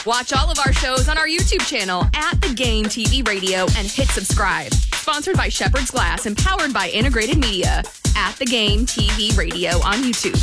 Watch all of our shows on our YouTube channel at The Game TV Radio and hit subscribe. Sponsored by Shepherd's Glass and powered by Integrated Media at The Game TV Radio on YouTube.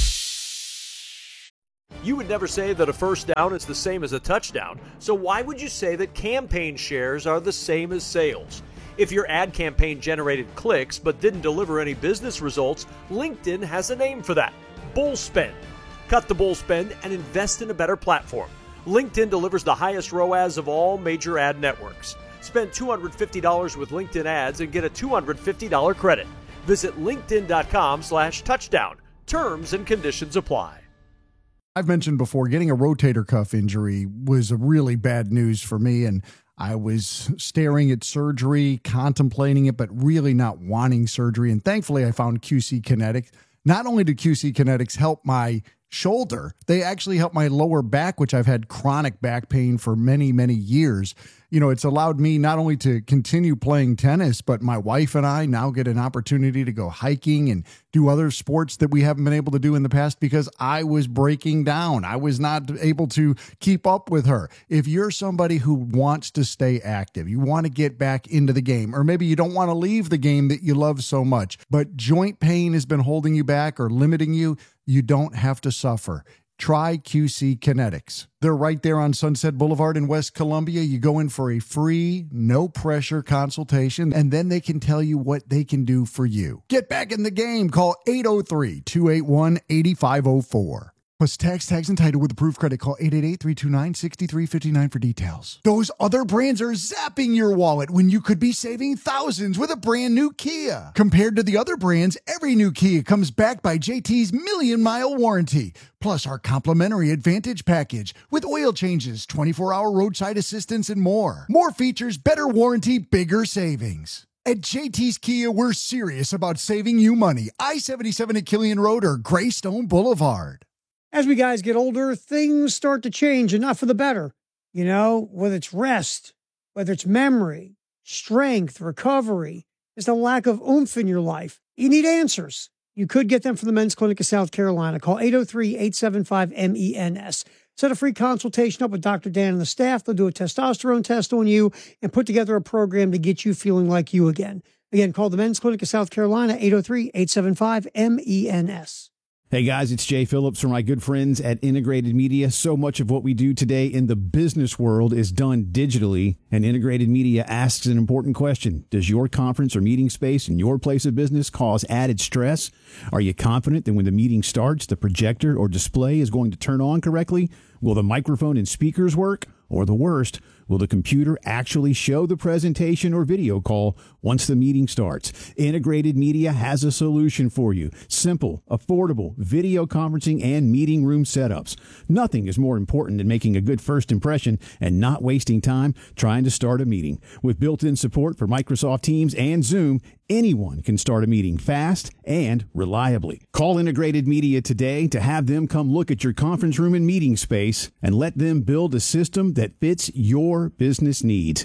You would never say that a first down is the same as a touchdown, so why would you say that campaign shares are the same as sales? If your ad campaign generated clicks but didn't deliver any business results, LinkedIn has a name for that: bull spend. Cut the bull spend and invest in a better platform. LinkedIn delivers the highest ROAS of all major ad networks. Spend $250 with LinkedIn ads and get a $250 credit. Visit linkedin.com/touchdown. Terms and conditions apply. I've mentioned before, getting a rotator cuff injury was a really bad news for me, and I was staring at surgery, contemplating it, but really not wanting surgery. And thankfully, I found QC Kinetics. Not only did QC Kinetics help my shoulder, they actually helped my lower back, which I've had chronic back pain for many, many years. You know, it's allowed me not only to continue playing tennis, but my wife and I now get an opportunity to go hiking and do other sports that we haven't been able to do in the past because I was breaking down. I was not able to keep up with her. If you're somebody who wants to stay active, you want to get back into the game, or maybe you don't want to leave the game that you love so much, but joint pain has been holding you back or limiting you, you don't have to suffer. Try QC Kinetics. They're right there on Sunset Boulevard in West Columbia. You go in for a free, no-pressure consultation, and then they can tell you what they can do for you. Get back in the game. Call 803-281-8504. Plus tags and title with approved credit. Call 888-329-6359 for details. Those other brands are zapping your wallet when you could be saving thousands with a brand new Kia. Compared to the other brands, every new Kia comes backed by JT's million-mile warranty. Plus our complimentary Advantage package with oil changes, 24-hour roadside assistance, and more. More features, better warranty, bigger savings. At JT's Kia, we're serious about saving you money. I-77 at Killian Road or Greystone Boulevard. As we guys get older, things start to change, and not for the better. You know, whether it's rest, whether it's memory, strength, recovery, there's a lack of oomph in your life. You need answers. You could get them from the Men's Clinic of South Carolina. Call 803-875-MENS. Set a free consultation up with Dr. Dan and the staff. They'll do a testosterone test on you and put together a program to get you feeling like you again. Again, call the Men's Clinic of South Carolina, 803-875-MENS. Hey guys, it's Jay Phillips from my good friends at Integrated Media. So much of what we do today in the business world is done digitally, and Integrated Media asks an important question. Does your conference or meeting space in your place of business cause added stress? Are you confident that when the meeting starts, the projector or display is going to turn on correctly? Will the microphone and speakers work? Or the worst, will the computer actually show the presentation or video call once the meeting starts? Integrated Media has a solution for you. Simple, affordable video conferencing and meeting room setups. Nothing is more important than making a good first impression and not wasting time trying to start a meeting. With built-in support for Microsoft Teams and Zoom, anyone can start a meeting fast and reliably. Call Integrated Media today to have them come look at your conference room and meeting space and let them build a system that fits your business needs.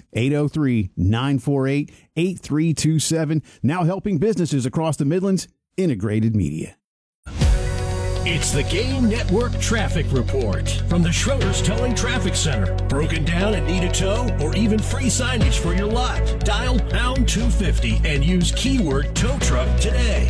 803-948-8327. Now helping businesses across the Midlands. Integrated Media. It's the Game Network Traffic Report from the Schroeder's Towing Traffic Center. Broken down and need a tow or even free signage for your lot? Dial pound 250 and use keyword tow truck today.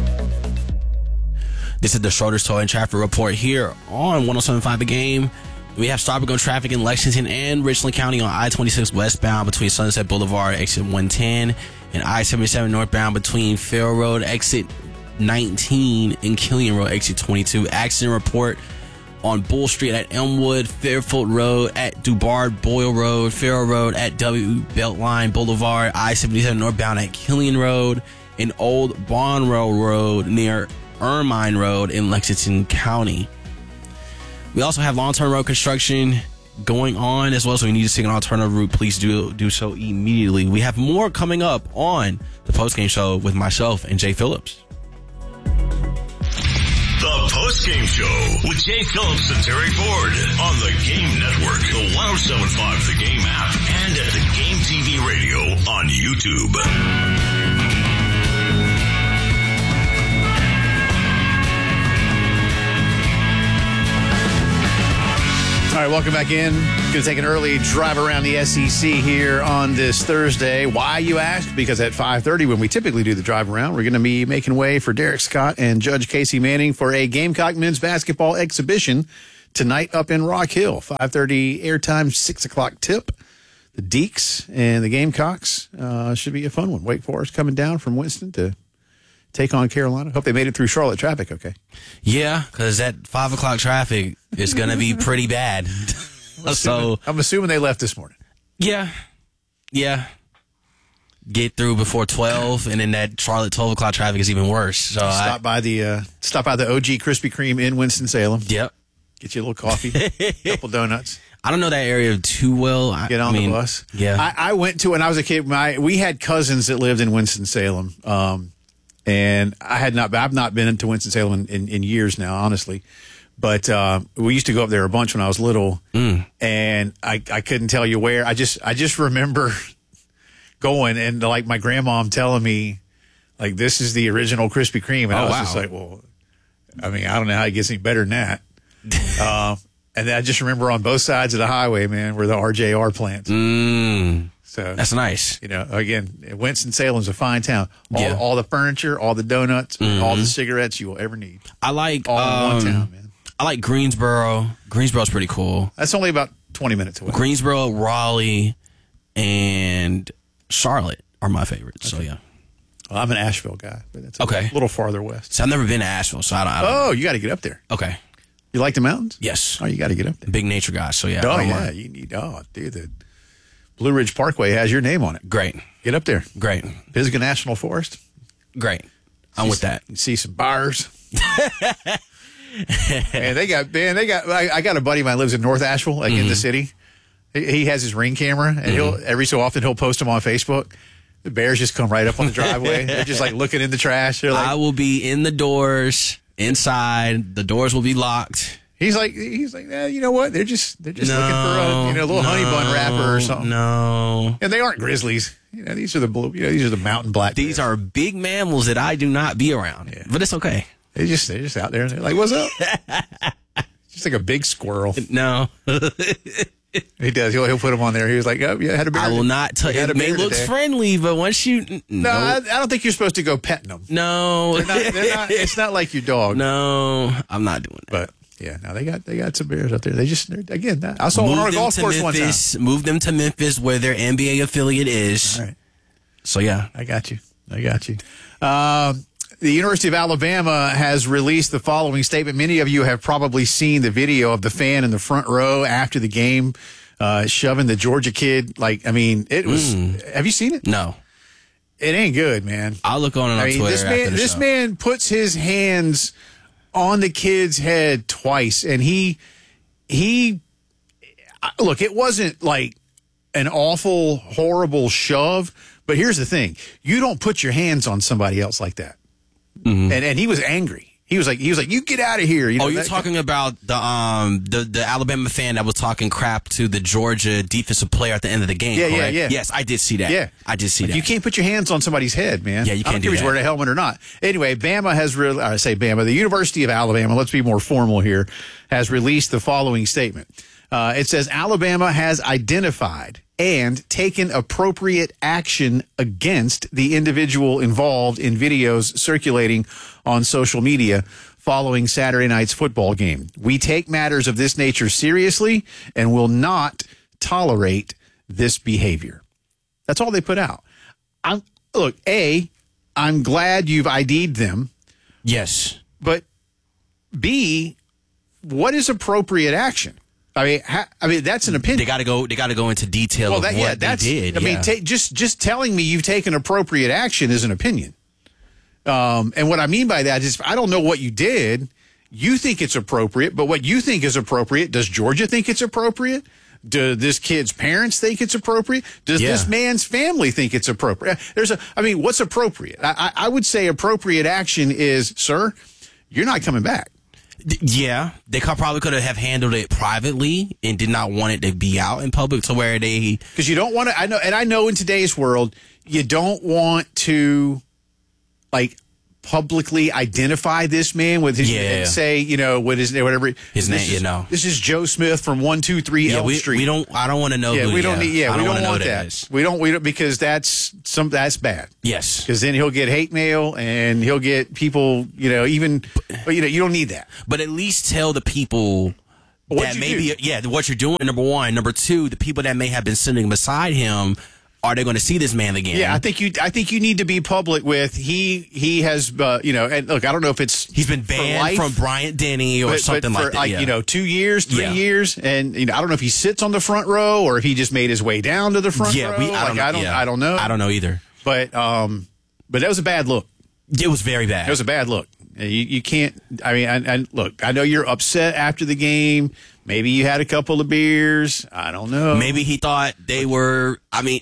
This is the Schroeder's Towing Traffic Report here on 107.5 The Game. We have stop-and-go traffic in Lexington and Richland County on I-26 westbound between Sunset Boulevard, exit 110, and I-77 northbound between Farrell Road, exit 19, and Killian Road, exit 22. Accident report on Bull Street at Elmwood, Fairfield Road at Dubard Boyle Road, Farrell Road at W Beltline Boulevard, I-77 northbound at Killian Road, and Old Bonroe Road near Ermine Road in Lexington County. We also have long-term road construction going on as well, so if you need to take an alternative route, please do so immediately. We have more coming up on the postgame show with myself and Jay Phillips. The postgame show with Jay Phillips and Terry Ford on the Game Network, the 107.5 The Game app, and at the Game TV Radio on YouTube. All right, welcome back in. Going to take an early drive around the SEC here on this Thursday. Why, you ask? Because at 5:30, when we typically do the drive around, we're going to be making way for Derek Scott and Judge Casey Manning for a Gamecock men's basketball exhibition tonight up in Rock Hill. 5:30 airtime, 6 o'clock tip. The Deeks and the Gamecocks should be a fun one. Wake Forest coming down from Winston to take on Carolina. Hope they made it through Charlotte traffic okay. Yeah, because that 5 o'clock traffic is going to be pretty bad. I'm assuming they left this morning. Yeah. Get through before 12, and then that Charlotte 12 o'clock traffic is even worse. So Stop by the OG Krispy Kreme in Winston-Salem. Yep. Get you a little coffee, a couple donuts. I don't know that area too well. Get on the bus. Yeah. I went to, when I was a kid, we had cousins that lived in Winston-Salem. And I've not been into Winston-Salem in years now, honestly. But we used to go up there a bunch when I was little. And I couldn't tell you where. I just remember going and like my grandma telling me, like, this is the original Krispy Kreme. And I was just like, well, I mean, I don't know how it gets any better than that. And then I just remember on both sides of the highway, man, were the RJR plants. So that's nice. You know, again, Winston-Salem's a fine town. All the furniture, all the donuts, all the cigarettes you will ever need. I like all in one town, man. I like Greensboro. Greensboro's pretty cool. That's only about 20 minutes away. Greensboro, Raleigh, and Charlotte are my favorites. Okay. So yeah. Well, I'm an Asheville guy, but that's okay. A little farther west. So I've never been to Asheville, so I don't know. You got to get up there. Okay. You like the mountains? Yes. Oh, you got to get up there. Big nature guy, so yeah. Oh, yeah. You need, dude, the Blue Ridge Parkway has your name on it. Great. Get up there. Great. Pisgah National Forest. Great. I'm with that. See some bars. And I got a buddy of mine lives in North Asheville, like in the city. He has his Ring camera, and every so often he'll post them on Facebook. The bears just come right up on the driveway. They're just like looking in the trash. They're like, I will be in the doors, inside. The doors will be locked. He's like, you know what? They're just looking for a little honey bun wrapper or something. No, and they aren't grizzlies. These are the blue. These are the mountain black. These are big mammals that I do not be around. Yeah. But it's okay. They're just out there. And they're like, what's up? Just like a big squirrel. No. He does. He'll put them on there. He was like, oh, yeah, I had a bear. I will not tell you. It may look friendly, but once you... No, I don't think you're supposed to go petting them. No. They're not, it's not like your dog. No, I'm not doing that. But, yeah, no, they got some bears out there. I saw one on a golf course one time. Move them to Memphis where their NBA affiliate is. All right. So, yeah. I got you. The University of Alabama has released the following statement. Many of you have probably seen the video of the fan in the front row after the game shoving the Georgia kid. Like, I mean, it was. Have you seen it? No. It ain't good, man. I'll look on it on Twitter. This man puts his hands on the kid's head twice, and he look. It wasn't like an awful, horrible shove, but here's the thing: you don't put your hands on somebody else like that. And he was angry. He was like, you get out of here. You're talking about the Alabama fan that was talking crap to the Georgia defensive player at the end of the game. Yeah. Yes, I did see that. Yeah, I did see that. You can't put your hands on somebody's head, man. Yeah, you can't I don't care if he's wearing a helmet or not. Anyway, the University of Alabama, let's be more formal here, has released the following statement. It says, Alabama has identified and taken appropriate action against the individual involved in videos circulating on social media following Saturday night's football game. We take matters of this nature seriously and will not tolerate this behavior. That's all they put out. I'm glad you've ID'd them. Yes. But B, what is appropriate action? I mean, that's an opinion. They got to go into detail of what they did. I mean, just telling me you've taken appropriate action is an opinion. And what I mean by that is, I don't know what you did. You think it's appropriate, but what you think is appropriate, does Georgia think it's appropriate? Do this kid's parents think it's appropriate? Does this man's family think it's appropriate? What's appropriate? I would say appropriate action is, sir, you're not coming back. Yeah, they probably could have handled it privately and did not want it to be out in public to where they... Because you don't want to... I know in today's world, you don't want to, like, publicly identify this man with his and say, you know, what his whatever his name, you know. This is Joe Smith from 123 Elm Street. I don't want to know. Yeah, who, we don't need. Yeah, I we don't don't want know that. We don't because that's bad. Yes, because then he'll get hate mail and he'll get people. You know, but you don't need that. But at least tell the people. That maybe, what you're doing, number one. Number two, the people that may have been sitting beside him, are they going to see this man again? Yeah, I think you need to be public with he has, and look, I don't know if he's been banned from Bryant Denny or something for like that. 2 years, 3 years, and I don't know if he sits on the front row or if he just made his way down to the front row. I don't know. I don't know either. But that was a bad look. It was very bad. It was a bad look. You can't. I mean, and look, I know you're upset after the game. Maybe you had a couple of beers. I don't know. Maybe he thought they were. I mean,